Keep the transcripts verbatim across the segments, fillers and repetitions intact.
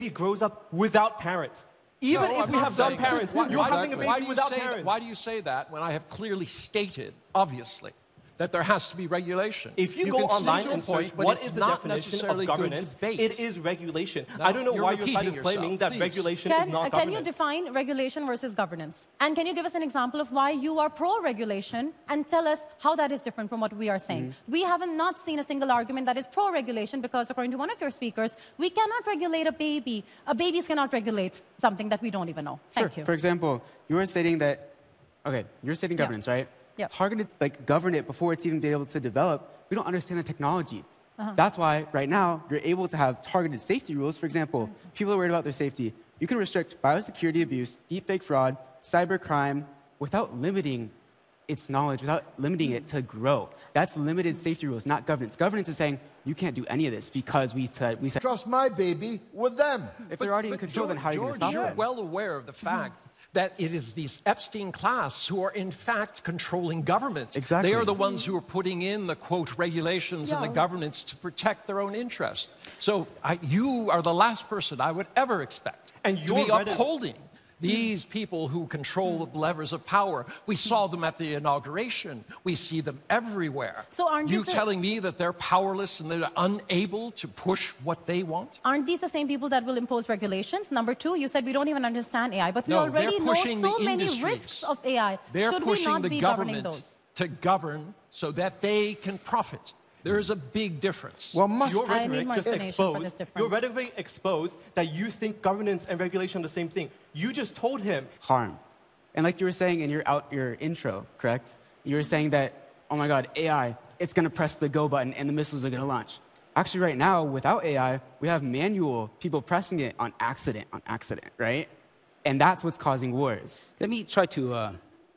baby grows up without parents. Even no, if I'm we have dumb saying, parents, why, you're why, having a why baby do you without say parents. That, why do you say that when I have clearly stated, obviously, that there has to be regulation? If you, you go can online to a and point, search but what it's is the not definition necessarily of governance, good debate. it is regulation. No, I don't know you're why your side repeating is claiming yourself. that Please. regulation Can, is not uh, governance. can you define regulation versus governance? And can you give us an example of why you are pro-regulation and tell us how that is different from what we are saying? Mm-hmm. We haven't not seen a single argument that is pro-regulation because, according to one of your speakers, we cannot regulate a baby. A babies cannot regulate something that we don't even know. Thank sure. you. For example, you were stating that, okay, you're stating governance, yeah. right? Yeah. Targeted, like, govern it before it's even been able to develop. We don't understand the technology. Uh-huh. That's why, right now, you're able to have targeted safety rules. For example, people are worried about their safety. You can restrict biosecurity abuse, deepfake fraud, cybercrime, without limiting its knowledge, without limiting it to grow. That's limited safety rules, not governance. Governance is saying, you can't do any of this because we, t- we said... Trust my baby with them. If they're already in control, George, then how are you going to stop you're them? well aware of the fact that it is these Epstein class who are in fact controlling governments. Exactly. They are the ones who are putting in the, quote, regulations yeah. and the governance to protect their own interests. So I, you are the last person I would ever expect and to be upholding these people who control the levers of power. We saw them at the inauguration. We see them everywhere. So aren't you these telling me that they're powerless and they're unable to push what they want? Aren't these the same people that will impose regulations? Number two, you said we don't even understand A I, but we no, already know so many industries. risks of A I. They're Should pushing we not the be government governing those? to govern so that they can profit. There is a big difference. Well, must your I need rhetoric more just explanation for this exposed difference. your rhetoric exposed that you think governance and regulation are the same thing. You just told him harm. And like you were saying in your out your intro, correct? You were saying that, oh my God, A I, it's going to press the go button and the missiles are going to launch. Actually, right now, without A I, we have manual people pressing it on accident, on accident, right? And that's what's causing wars. Let me try to uh,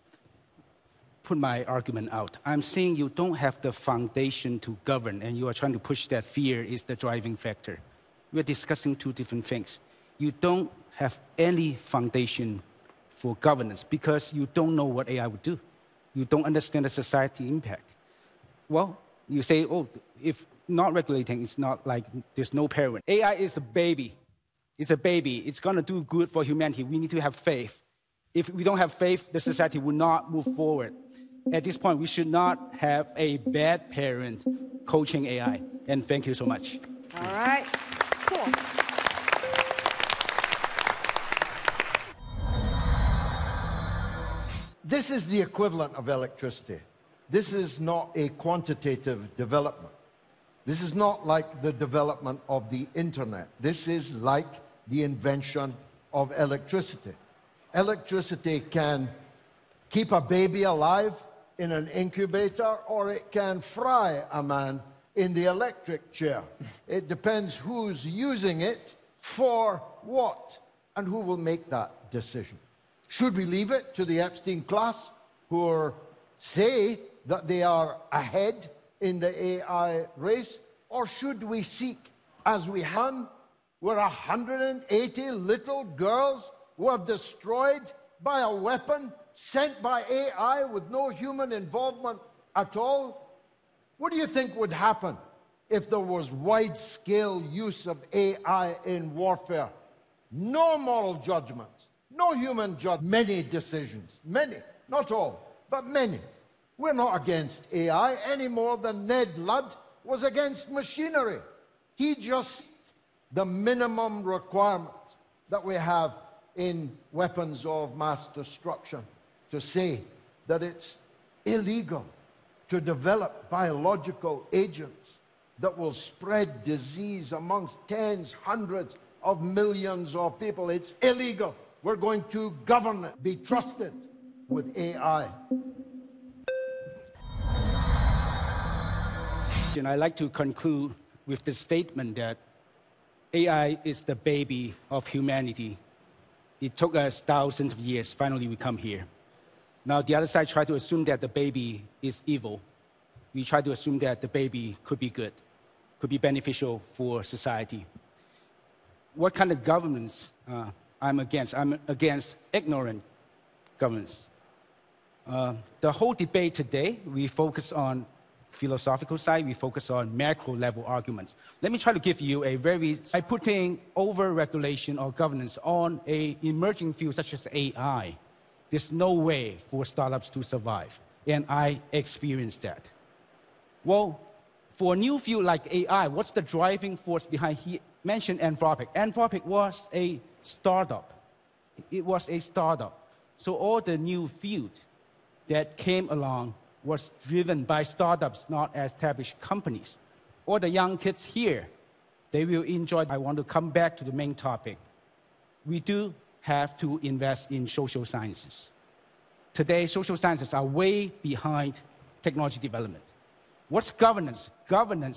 put my argument out. I'm saying you don't have the foundation to govern, and you are trying to push that fear is the driving factor. We're discussing two different things. You don't have any foundation for governance because you don't know what A I would do. You don't understand the society impact. Well, you say, oh, if not regulating, it's not like there's no parent. A I is a baby. It's a baby. It's going to do good for humanity. We need to have faith. If we don't have faith, the society will not move forward. At this point, we should not have a bad parent coaching A I. And thank you so much. All right. Cool. This is the equivalent of electricity. This is not a quantitative development. This is not like the development of the internet. This is like the invention of electricity. Electricity can keep a baby alive in an incubator, or it can fry a man in the electric chair. It depends who's using it for what and who will make that decision. Should we leave it to the Epstein class who are, say that they are ahead in the A I race, or should we seek, as we have, where one hundred eighty little girls were destroyed by a weapon sent by A I with no human involvement at all? What do you think would happen if there was wide-scale use of A I in warfare? No moral judgments, no human judgment, many decisions, many, not all, but many. We're not against A I any more than Ned Ludd was against machinery. He just, the minimum requirements that we have in weapons of mass destruction, to say that it's illegal to develop biological agents that will spread disease amongst tens, hundreds of millions of people. It's illegal. We're going to govern it, be trusted with A I. And I'd like to conclude with the statement that A I is the baby of humanity. It took us thousands of years. Finally, we come here. Now, the other side try to assume that the baby is evil. We try to assume that the baby could be good, could be beneficial for society. What kind of governance uh, I'm against? I'm against ignorant governance. Uh, the whole debate today, we focus on philosophical side, we focus on macro level arguments. Let me try to give you a very, by putting over-regulation or governance on an emerging field such as A I, there's no way for startups to survive. And I experienced that. Well, for a new field like A I, what's the driving force behind? He mentioned Anthropic. Anthropic was a startup. It was a startup. So all the new field that came along was driven by startups, not established companies. All the young kids here, they will enjoy. I want to come back to the main topic. We do have to invest in social sciences. Today, social sciences are way behind technology development. What's governance? Governance